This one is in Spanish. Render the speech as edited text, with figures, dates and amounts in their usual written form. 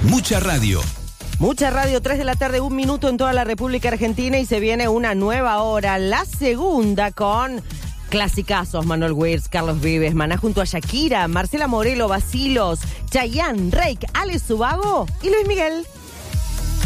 Mucha radio. Mucha radio, 3 de la tarde, 1 minuto en toda la República Argentina y se viene una nueva hora, la segunda con clasicazos, Manuel Wirtz, Carlos Vives, Maná junto a Shakira, Marcela Morelo, Bacilos, Chayanne, Reik, Ale Subago y Luis Miguel.